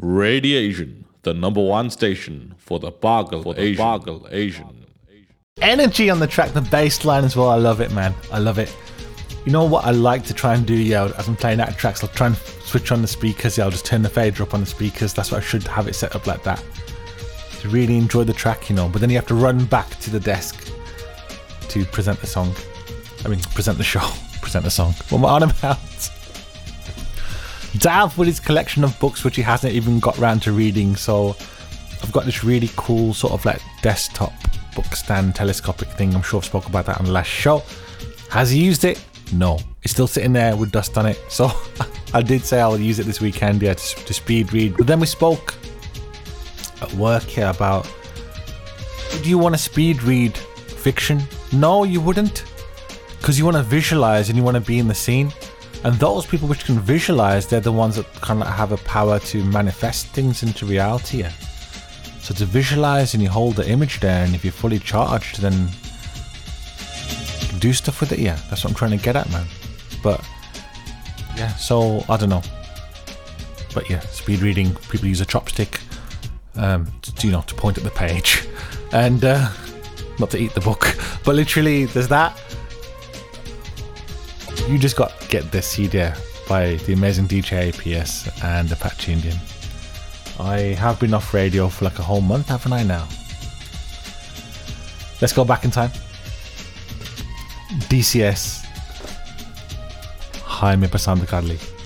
Radiation, the number one station for the Bargle Asian. Energy on the track, the bass line as well. I love it, man. I love it. You know what I like to try and do, as I'm playing out tracks, I'll try and switch on the speakers. I'll just turn the fader up on the speakers. That's what I should have it set up like that. To really enjoy the track, but then you have to run back to the desk to present the song. Present the show. Present the song. What am I on about? Dav with his collection of books, which he hasn't even got round to reading. So I've got this really cool sort of like desktop book stand telescopic thing. I'm sure I've spoken about that on the last show. Has he used it? No. It's still sitting there with dust on it. So I did say I'll use it this weekend, to speed read. But then we spoke at work here about, do you want to speed read fiction? No, you wouldn't. Because you want to visualize and you want to be in the scene. And those people which can visualize, they're the ones that kind of have a power to manifest things into reality. Yeah. So to visualize and you hold the image there, and if you're fully charged, then you can do stuff with it. Yeah, that's what I'm trying to get at, man. But yeah, so I don't know. But yeah, speed reading, people use a chopstick to point at the page, and not to eat the book. But literally, there's that. You just got to get this CD by the amazing DJ APS and Apache Indian. I have been off radio for like a whole month, haven't I now? Let's go back in time. DCS. Hi, मैं पसंद कर ली.